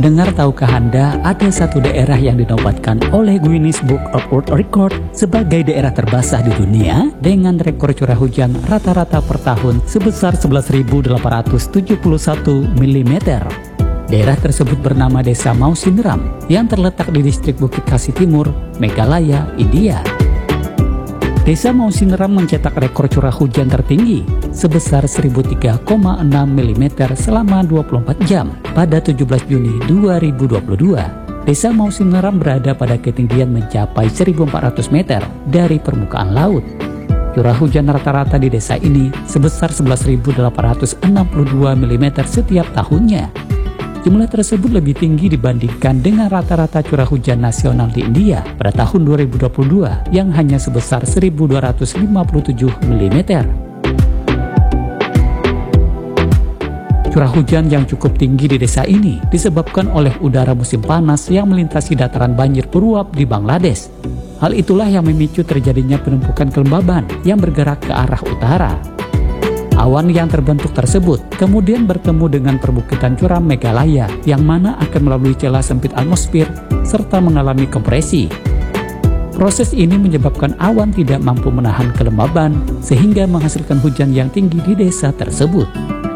Pendengar, tahukah Anda ada satu daerah yang dinobatkan oleh Guinness Book of World Record sebagai daerah terbasah di dunia dengan rekor curah hujan rata-rata per tahun sebesar 11.871 mm. Daerah tersebut bernama Desa Mausinram yang terletak di distrik Bukit Kasih Timur, Meghalaya, India. Desa Mausinram mencetak rekor curah hujan tertinggi sebesar 1003,6 mm selama 24 jam pada 17 Juni 2022. Desa Mausinram berada pada ketinggian mencapai 1.400 meter dari permukaan laut. Curah hujan rata-rata di desa ini sebesar 11.862 mm setiap tahunnya. Jumlah tersebut lebih tinggi dibandingkan dengan rata-rata curah hujan nasional di India pada tahun 2022 yang hanya sebesar 1.257 mm. Curah hujan yang cukup tinggi di desa ini disebabkan oleh udara musim panas yang melintasi dataran banjir beruap di Bangladesh. Hal itulah yang memicu terjadinya penumpukan kelembaban yang bergerak ke arah utara. Awan yang terbentuk tersebut kemudian bertemu dengan perbukitan curam Meghalaya yang mana akan melalui celah sempit atmosfer serta mengalami kompresi. Proses ini menyebabkan awan tidak mampu menahan kelembaban sehingga menghasilkan hujan yang tinggi di desa tersebut.